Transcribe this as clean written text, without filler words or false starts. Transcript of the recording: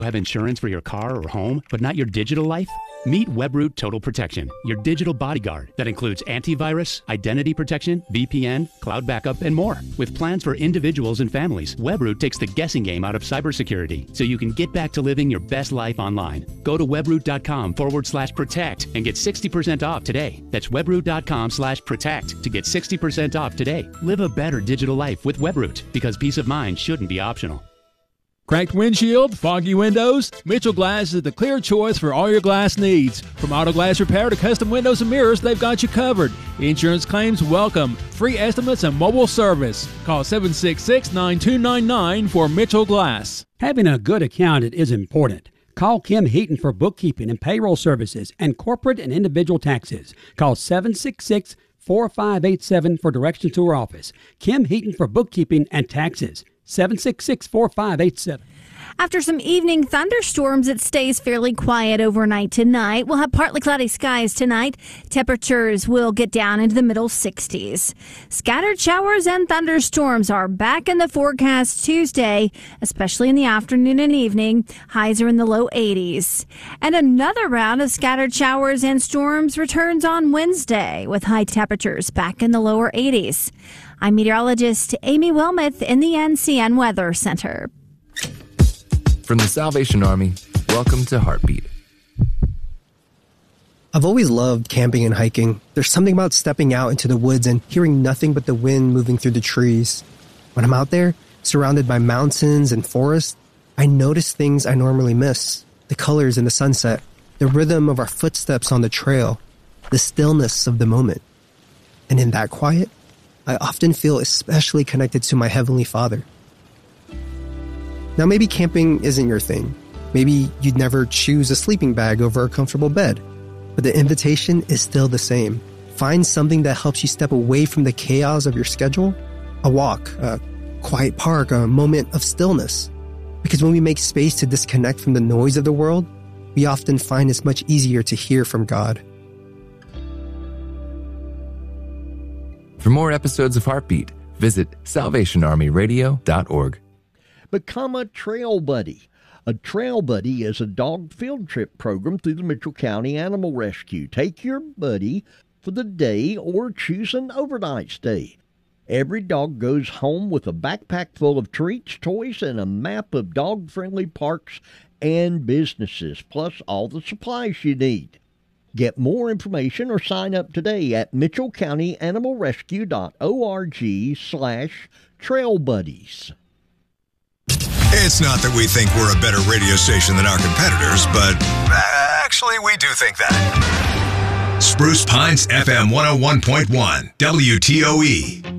Have insurance for your car or home, but not your digital life? Meet Webroot Total Protection, your digital bodyguard that includes antivirus, identity protection, VPN, cloud backup, and more. With plans for individuals and families, Webroot takes the guessing game out of cybersecurity so you can get back to living your best life online. Go to webroot.com/protect and get 60% off today. That's webroot.com/protect to get 60% off today. Live a better digital life with Webroot, because peace of mind shouldn't be optional. Cracked windshield, foggy windows? Mitchell Glass is the clear choice for all your glass needs. From auto glass repair to custom windows and mirrors, they've got you covered. Insurance claims welcome. Free estimates and mobile service. Call 766-9299 for Mitchell Glass. Having a good accountant is important. Call Kim Heaton for bookkeeping and payroll services and corporate and individual taxes. Call 766-4587 for directions to her office. Kim Heaton for bookkeeping and taxes. 766-4587. After some evening thunderstorms, it stays fairly quiet overnight tonight. We'll have partly cloudy skies tonight. Temperatures will get down into the middle 60s. Scattered showers and thunderstorms are back in the forecast Tuesday, especially in the afternoon and evening. Highs are in the low 80s. And another round of scattered showers and storms returns on Wednesday, with high temperatures back in the lower 80s. I'm meteorologist Amy Wilmoth in the NCN Weather Center. From the Salvation Army, welcome to Heartbeat. I've always loved camping and hiking. There's something about stepping out into the woods and hearing nothing but the wind moving through the trees. When I'm out there, surrounded by mountains and forests, I notice things I normally miss. The colors in the sunset, the rhythm of our footsteps on the trail, the stillness of the moment. And in that quiet, I often feel especially connected to my Heavenly Father. Now, maybe camping isn't your thing. Maybe you'd never choose a sleeping bag over a comfortable bed. But the invitation is still the same. Find something that helps you step away from the chaos of your schedule. A walk, a quiet park, a moment of stillness. Because when we make space to disconnect from the noise of the world, we often find it's much easier to hear from God. For more episodes of Heartbeat, visit salvationarmyradio.org. Become a Trail Buddy. A Trail Buddy is a dog field trip program through the Mitchell County Animal Rescue. Take your buddy for the day or choose an overnight stay. Every dog goes home with a backpack full of treats, toys, and a map of dog-friendly parks and businesses, plus all the supplies you need. Get more information or sign up today at mitchellcountyanimalrescue.org/trailbuddies. It's not that we think we're a better radio station than our competitors, but actually we do think that. Spruce Pines FM 101.1 WTOE.